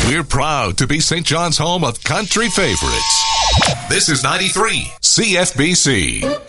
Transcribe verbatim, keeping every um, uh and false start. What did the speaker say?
We're proud to be Saint John's home of country favorites. This is ninety-three C F B C.